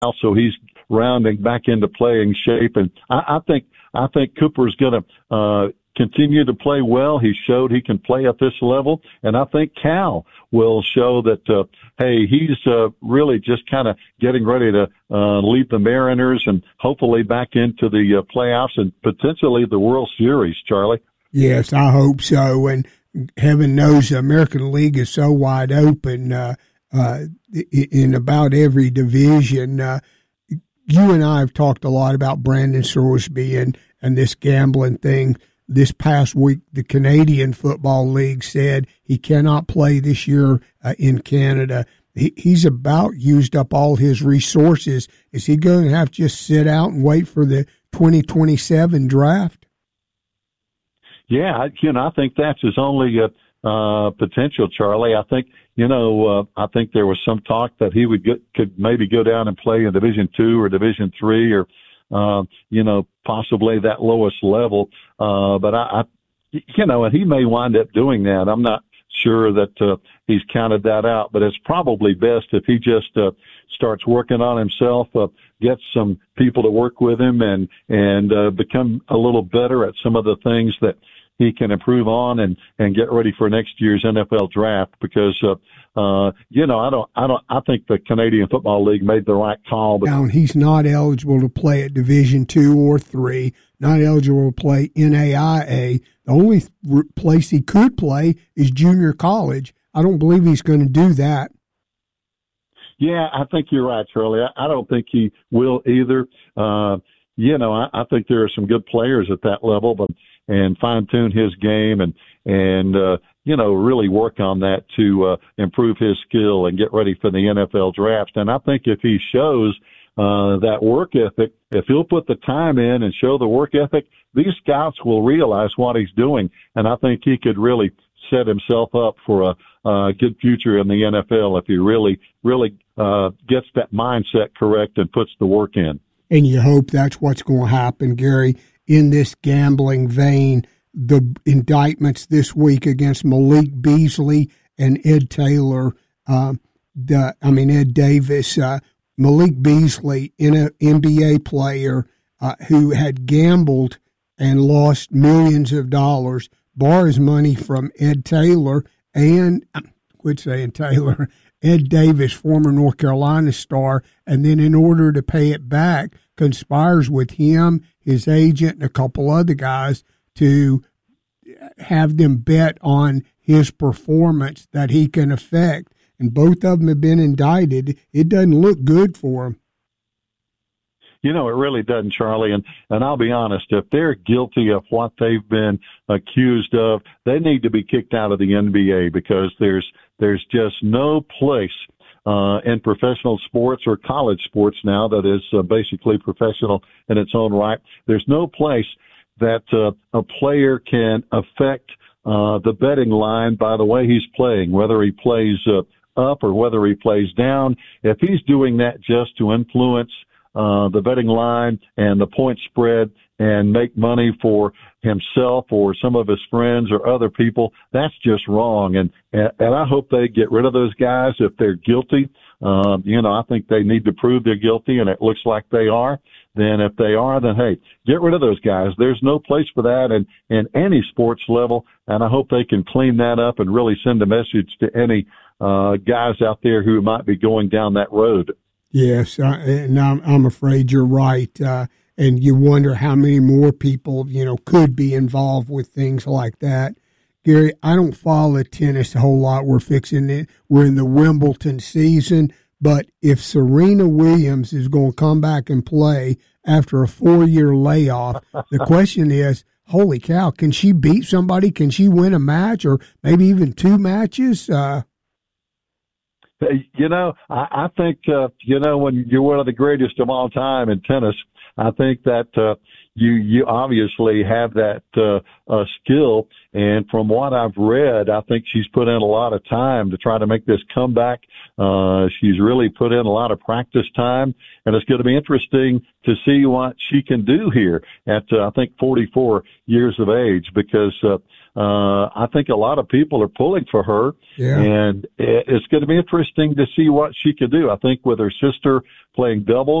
so he's rounding back into playing shape. And I think Cooper's going to continue to play well. He showed he can play at this level, and I think Cal will show that, hey, he's really just kind of getting ready to lead the Mariners and hopefully back into the playoffs and potentially the World Series, Charlie. Yes, I hope so. And heaven knows the American League is so wide open in about every division. You and I have talked a lot about Brandon Sorsby and this gambling thing. This past week, the Canadian Football League said he cannot play this year in Canada. He's about used up all his resources. Is he going to have to just sit out and wait for the 2027 draft? Yeah, I think that's his only potential, Charlie. I think, I think there was some talk that he could maybe go down and play in Division II or Division III or possibly that lowest level. But and he may wind up doing that. I'm not sure that he's counted that out, but it's probably best if he just starts working on himself, gets some people to work with him and become a little better at some of the things that he can improve on and get ready for next year's NFL draft because, I think the Canadian Football League made the right call. But he's not eligible to play at Division II or III, not eligible to play NAIA. The only place he could play is junior college. I don't believe he's going to do that. Yeah, I think you're right, Charlie. I don't think he will either. I think there are some good players at that level, and fine-tune his game and really work on that to improve his skill and get ready for the NFL draft. And I think if he shows that work ethic, if he'll put the time in and show the work ethic, these scouts will realize what he's doing. And I think he could really set himself up for a good future in the NFL if he really gets that mindset correct and puts the work in. And you hope that's what's going to happen, Gary. In this gambling vein, the indictments this week against Malik Beasley and Ed Taylor, Ed Davis, Malik Beasley, an NBA player who had gambled and lost millions of dollars, borrows money from Ed Taylor and, Ed Davis, former North Carolina star, and then in order to pay it back, conspires with him, his agent, and a couple other guys to have them bet on his performance that he can affect. And both of them have been indicted. It doesn't look good for them. It really doesn't, Charlie. And I'll be honest, if they're guilty of what they've been accused of, they need to be kicked out of the NBA because there's just no place in professional sports or college sports now that is basically professional in its own right. There's no place that a player can affect the betting line by the way he's playing, whether he plays up or whether he plays down. If he's doing that just to influence the betting line and the point spread and make money for himself or some of his friends or other people, that's just wrong. And I hope they get rid of those guys if they're guilty. I think they need to prove they're guilty, and it looks like they are. Then if they are, then hey, get rid of those guys. There's no place for that in any sports level, and I hope they can clean that up and really send a message to any guys out there who might be going down that road. Yes, and I'm afraid you're right. And you wonder how many more people, could be involved with things like that. Gary, I don't follow tennis a whole lot. We're in the Wimbledon season. But if Serena Williams is going to come back and play after a 4-year layoff, the question is, holy cow, can she beat somebody? Can she win a match or maybe even 2 matches? I think, when you're one of the greatest of all time in tennis, I think that you obviously have that skill. And from what I've read, I think she's put in a lot of time to try to make this comeback. She's really put in a lot of practice time, and it's going to be interesting to see what she can do here at, I think, 44 years of age, because I think a lot of people are pulling for her, and it's going to be interesting to see what she can do. I think with her sister playing doubles,